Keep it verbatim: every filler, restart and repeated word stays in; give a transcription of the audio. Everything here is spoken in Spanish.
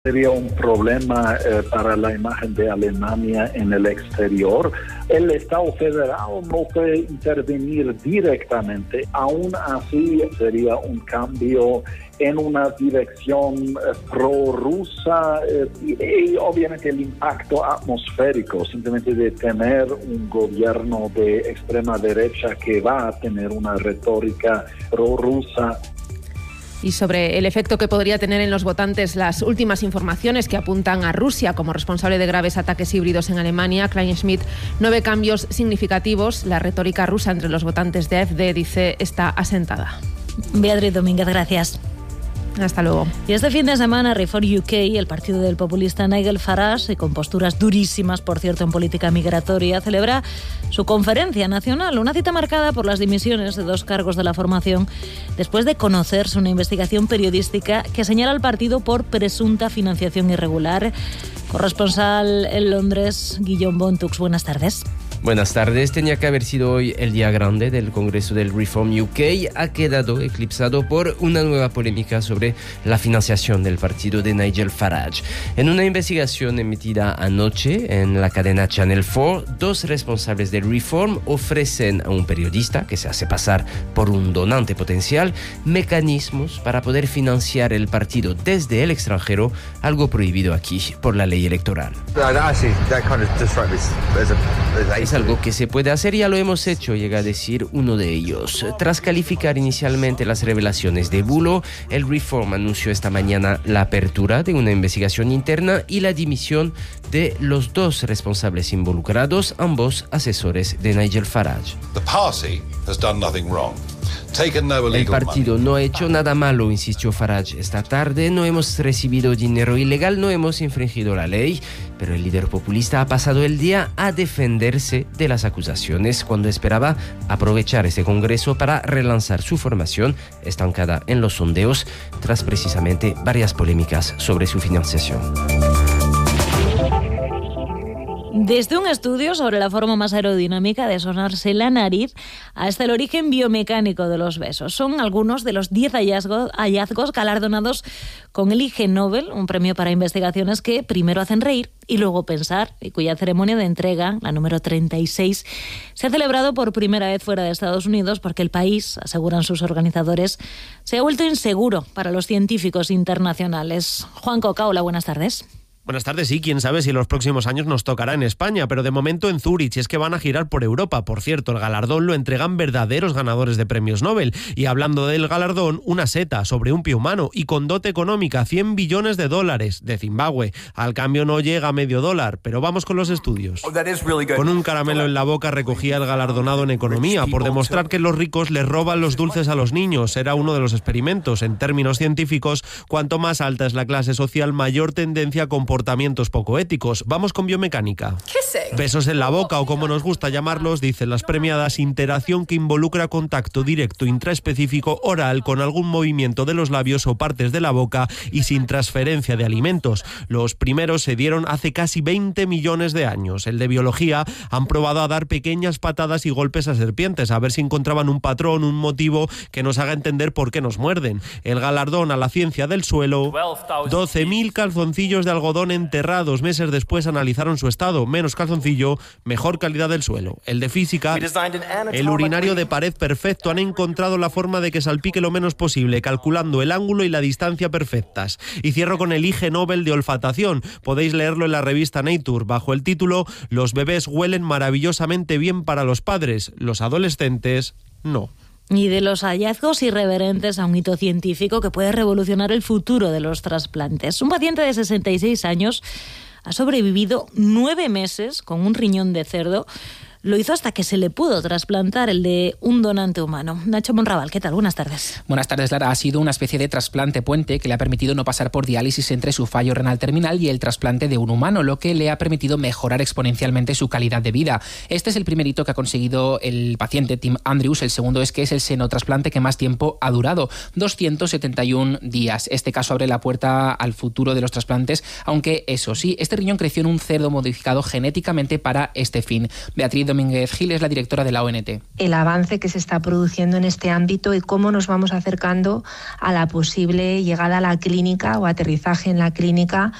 Sería un problema eh, para la imagen de Alemania en el exterior. El Estado federal no puede intervenir directamente. Aún así, sería un cambio en una dirección eh, prorrusa eh, y, y obviamente el impacto atmosférico, simplemente de tener un gobierno de extrema derecha que va a tener una retórica prorrusa. Y sobre el efecto que podría tener en los votantes las últimas informaciones que apuntan a Rusia como responsable de graves ataques híbridos en Alemania, Klein-Schmidt no ve cambios significativos. La retórica rusa entre los votantes de A F D, dice, está asentada. Beatriz Domínguez, gracias. Hasta luego. Y este fin de semana, Reform U K, el partido del populista Nigel Farage, y con posturas durísimas, por cierto, en política migratoria, celebra su conferencia nacional, una cita marcada por las dimisiones de dos cargos de la formación, después de conocerse una investigación periodística que señala al partido por presunta financiación irregular. Corresponsal en Londres, Guillaume Bontux, buenas tardes. Buenas tardes. Tenía que haber sido hoy el día grande del Congreso del Reform U K. Ha quedado eclipsado por una nueva polémica sobre la financiación del partido de Nigel Farage. En una investigación emitida anoche en la cadena Channel cuatro, dos responsables del Reform ofrecen a un periodista que se hace pasar por un donante potencial mecanismos para poder financiar el partido desde el extranjero, algo prohibido aquí por la ley electoral. Es algo que se puede hacer, ya lo hemos hecho, llega a decir uno de ellos. Tras calificar inicialmente las revelaciones de bulo, el Reform anunció esta mañana la apertura de una investigación interna y la dimisión de los dos responsables involucrados, ambos asesores de Nigel Farage. The party has done nothing wrong. El partido no ha hecho nada malo, insistió Farage esta tarde. No hemos recibido dinero ilegal, no hemos infringido la ley. Pero el líder populista ha pasado el día a defenderse de las acusaciones cuando esperaba aprovechar este congreso para relanzar su formación estancada en los sondeos tras precisamente varias polémicas sobre su financiación. Desde un estudio sobre la forma más aerodinámica de sonarse la nariz hasta el origen biomecánico de los besos. Son algunos de los diez hallazgos, hallazgos galardonados con el Ig Nobel, un premio para investigaciones que primero hacen reír y luego pensar, y cuya ceremonia de entrega, la número treinta y seis, se ha celebrado por primera vez fuera de Estados Unidos porque el país, aseguran sus organizadores, se ha vuelto inseguro para los científicos internacionales. Juan Cocaola, buenas tardes. Buenas tardes, sí, quién sabe si en los próximos años nos tocará en España, pero de momento en Zúrich, es que van a girar por Europa. Por cierto, el galardón lo entregan verdaderos ganadores de premios Nobel. Y hablando del galardón, una seta sobre un pie humano y con dote económica, cien billones de dólares de Zimbabue. Al cambio no llega a medio dólar, pero vamos con los estudios. Con un caramelo en la boca recogía el galardonado en economía por demostrar que los ricos les roban los dulces a los niños. Era uno de los experimentos. En términos científicos, cuanto más alta es la clase social, mayor tendencia a comportamientos poco éticos. Vamos con biomecánica. Besos en la boca, o como nos gusta llamarlos, dicen las premiadas, interacción que involucra contacto directo intraespecífico oral con algún movimiento de los labios o partes de la boca y sin transferencia de alimentos. Los primeros se dieron hace casi veinte millones de años. El de biología han probado a dar pequeñas patadas y golpes a serpientes, a ver si encontraban un patrón, un motivo que nos haga entender por qué nos muerden. El galardón a la ciencia del suelo, doce mil calzoncillos de algodón enterrados. Meses después analizaron su estado. Menos calzoncillo, mejor calidad del suelo. El de física, el urinario de pared perfecto. Han encontrado la forma de que salpique lo menos posible, calculando el ángulo y la distancia perfectas. Y cierro con el Ig Nobel de olfatación. Podéis leerlo en la revista Nature, bajo el título «Los bebés huelen maravillosamente bien para los padres, los adolescentes no». Y de los hallazgos irreverentes a un hito científico que puede revolucionar el futuro de los trasplantes. Un paciente de sesenta y seis años ha sobrevivido nueve meses con un riñón de cerdo. Lo hizo hasta que se le pudo trasplantar el de un donante humano. Nacho Monraval, ¿qué tal? Buenas tardes. Buenas tardes, Lara. Ha sido una especie de trasplante puente que le ha permitido no pasar por diálisis entre su fallo renal terminal y el trasplante de un humano, lo que le ha permitido mejorar exponencialmente su calidad de vida. Este es el primer hito que ha conseguido el paciente Tim Andrews. El segundo es que es el senotrasplante que más tiempo ha durado, doscientos setenta y un días. Este caso abre la puerta al futuro de los trasplantes, aunque eso sí, este riñón creció en un cerdo modificado genéticamente para este fin. Beatriz Domínguez Gil es la directora de la O N T. El avance que se está produciendo en este ámbito y cómo nos vamos acercando a la posible llegada a la clínica o aterrizaje en la clínica